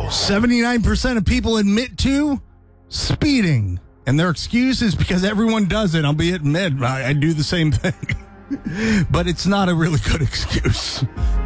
79% of people admit to speeding. And their excuse is because everyone does it. I'll be admit, I do the same thing. But it's not a really good excuse.